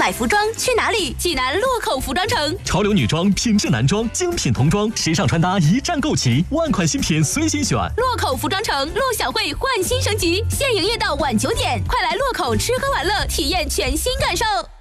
买服装去哪里？济南洛口服装城， 潮流女装、品质男装、精品童装、时尚穿搭一站购齐，万款新品随心选。 洛口服装城陆小慧焕新升级，现营业到晚9点，快来洛口吃喝玩乐，体验全新感受。